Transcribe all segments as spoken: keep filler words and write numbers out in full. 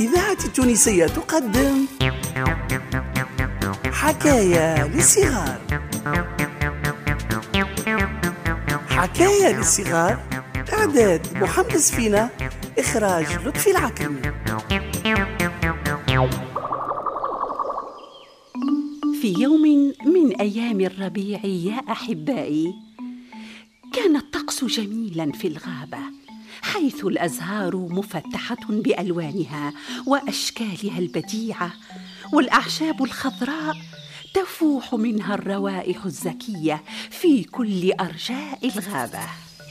الإذاعة التونسية تقدم حكاية للصغار. حكاية للصغار، إعداد محمد سفينة، إخراج لطفي العكرمي. في يوم من أيام الربيع يا أحبائي، كان الطقس جميلا في الغابة، حيث الأزهار مفتحة بألوانها وأشكالها البديعة، والأعشاب الخضراء تفوح منها الروائح الزكية في كل أرجاء الغابة.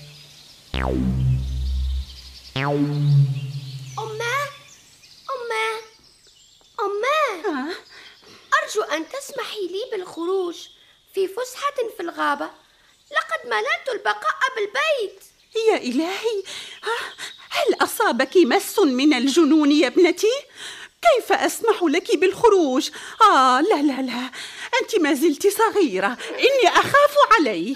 أماه أماه أماه آه؟ أرجو أن تسمحي لي بالخروج في فسحة في الغابة، لقد مللت البقاء بالبيت. يا إلهي، هل أصابك مس من الجنون يا ابنتي؟ كيف أسمح لك بالخروج؟ آه لا لا لا، أنت ما زلت صغيرة، إني أخاف عليك.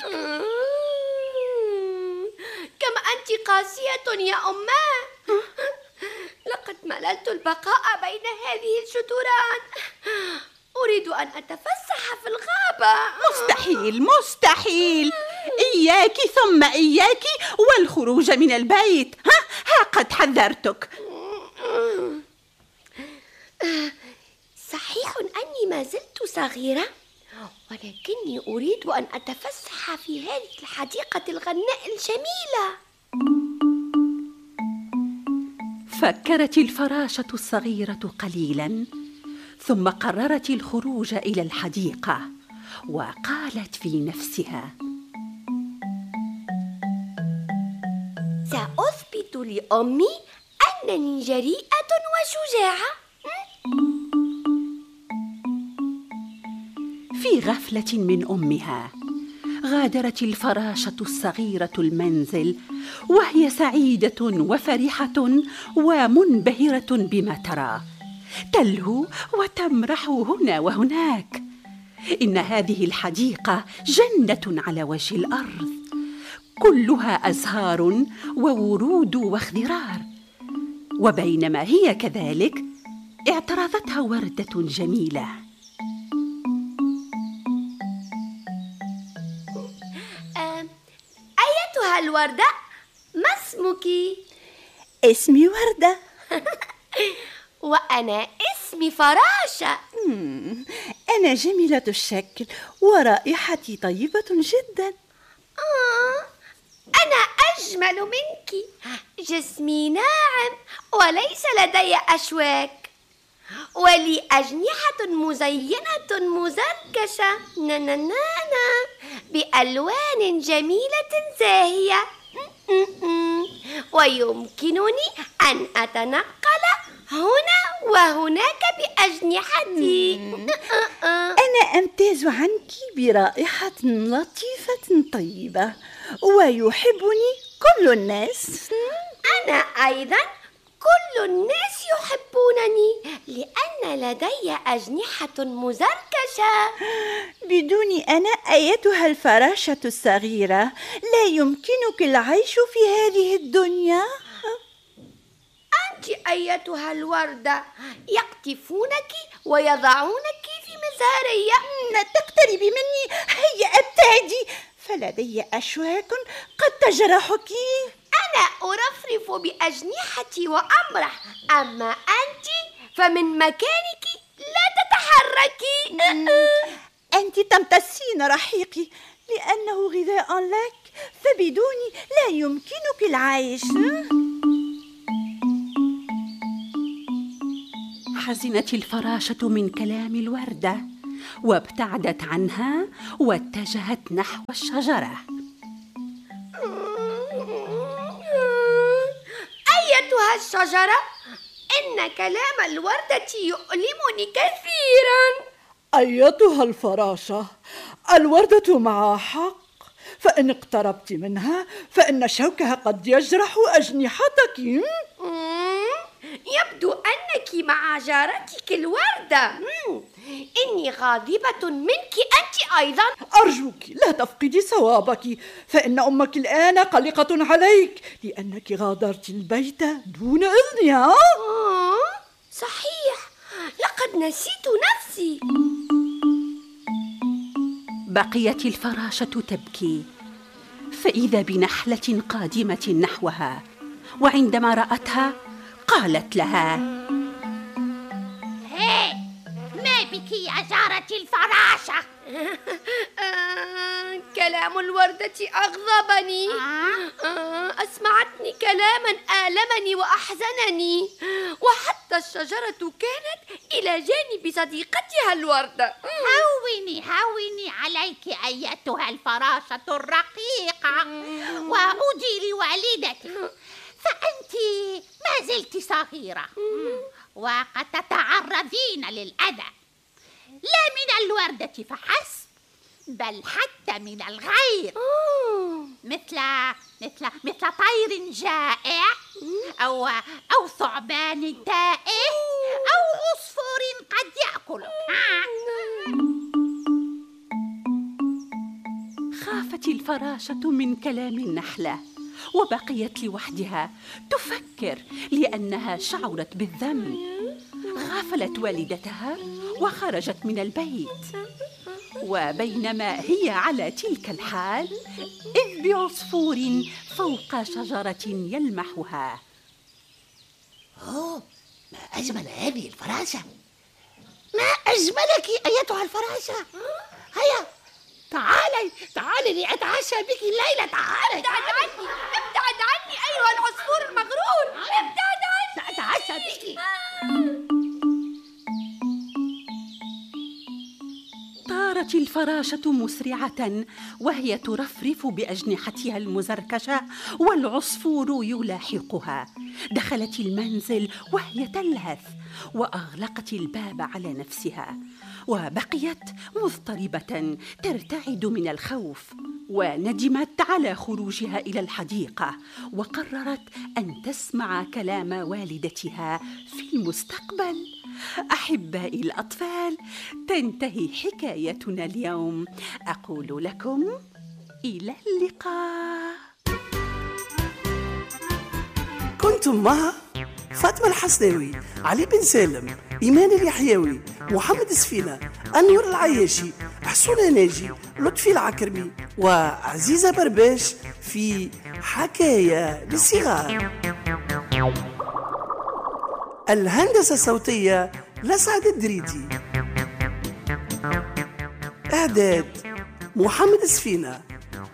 كم أنت قاسية يا أماه. لقد مللت البقاء بين هذه الجدران، أريد أن أتفسح في الغابة. مستحيل مستحيل، إياك ثم إياك والخروج من البيت. ها, ها قد حذرتك. صحيح أني ما زلت صغيرة، ولكني أريد أن أتفسح في هذه الحديقة الغناء الجميلة. فكرت الفراشة الصغيرة قليلا، ثم قررت الخروج إلى الحديقة، وقالت في نفسها: سأثبت لأمي أنني جريئة وشجاعة. في غفلة من أمها، غادرت الفراشة الصغيرة المنزل وهي سعيدة وفرحة ومنبهرة بما ترى، تلهو وتمرح هنا وهناك. إن هذه الحديقة جنة على وجه الأرض، كلها أزهار وورود واخضرار. وبينما هي كذلك، اعترضتها وردة جميلة. أيتها الوردة، ما اسمك؟ اسمي وردة. وأنا اسمي فراشة. أنا جميلة الشكل ورائحتي طيبة جدا. آه، أنا أجمل منك، جسمي ناعم وليس لدي أشواك، ولي أجنحة مزينة مزركشة نانانا بألوان جميلة زاهية، ويمكنني أن أتنقل هنا وهناك بأجنحتي. أنا أمتاز عنك برائحة لطيفة طيبة، ويحبني كل الناس. أنا أيضا كل الناس يحبونني، لأن لدي أجنحة مزركشة. بدون أنا أيتها الفراشة الصغيرة لا يمكنك العيش في هذه الدنيا. أنت أيتها الوردة، يقطفونك ويضعونك في مزارية. لا تقتربي مني، هيا ابتعدي، فلدي أشواك قد تجرحك. أنا أرفرف بأجنحتي وأمرح، أما أنت فمن مكانك لا تتحركي. أنت تمتصين رحيقي لأنه غذاء لك، فبدوني لا يمكنك العيش. حزنت الفراشة من كلام الوردة، وابتعدت عنها واتجهت نحو الشجرة. أيتها الشجرة، إن كلام الوردة يؤلمني كثيرا. أيتها الفراشة، الوردة معها حق، فإن اقتربت منها فإن شوكها قد يجرح أجنحتك. يبدو أنك مع جارتك الوردة. إني غاضبة منك أنت أيضا. أرجوك لا تفقدي صوابك، فإن أمك الآن قلقة عليك لأنك غادرت البيت دون إذنها. لقد نسيت نفسي. بقيت الفراشة تبكي، فإذا بنحلة قادمة نحوها، وعندما رأتها قالت لها: هي، ما بك يا جارتي الفراشة؟ آه، كلام الوردة أغضبني. آه، أسمعتني كلاما آلمني وأحزنني، وحتى الشجرة كانت إلى جانب صديقتها الوردة. هوني هوني عليك أيتها الفراشة الرقيقة، وأجيري والدتي، فأنت ما زلت صغيرة وقد تتعرضين للأذى، لا من الوردة فحسب، بل حتى من الغير، مثل مثل مثل طير جائع، أو أو ثعبان تائه، أو عصفور قد يأكلك. خافت الفراشة من كلام النحلة، وبقيت لوحدها تفكر لأنها شعرت بالذنب. غافلت والدتها وخرجت من البيت، وبينما هي على تلك الحال إذ بعصفور فوق شجرة يلمحها. أوه، ما أجمل هذه الفراشة، ما أجملك أيتها الفراشة. هيا تعالي تعالي لأتعشى بك الليلة، تعالي. ابتعد عني، ابتعد عني أيها العصفور المغرور، ابتعد عني. سأتعشى بك. طارت الفراشة مسرعة وهي ترفرف بأجنحتها المزركشة، والعصفور يلاحقها. دخلت المنزل وهي تلهث، وأغلقت الباب على نفسها، وبقيت مضطربة ترتعد من الخوف، وندمت على خروجها إلى الحديقة، وقررت أن تسمع كلام والدتها في المستقبل. أحبائي الأطفال، تنتهي حكايتنا اليوم. أقول لكم إلى اللقاء. كنتم مع فاطمة الحسناوي، علي بن سالم، إيمان اليحيوي، محمد سفينة، أنور العياشي، حسونة ناجي، لطفي العكرمي، وعزيزة برباش في حكاية للصغار. الهندسة الصوتية لسعد الدريدي. إعداد محمد سفينة.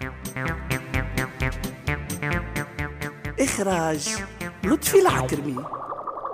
إخراج لطفي العكرمي.